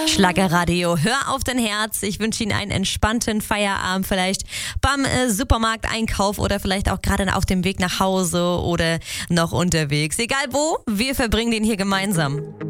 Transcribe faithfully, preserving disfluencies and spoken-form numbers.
Schlagerradio, hör auf dein Herz. Ich wünsche Ihnen einen entspannten Feierabend, vielleicht beim äh, Supermarkteinkauf oder vielleicht auch gerade auf dem Weg nach Hause oder noch unterwegs. Egal wo, wir verbringen den hier gemeinsam.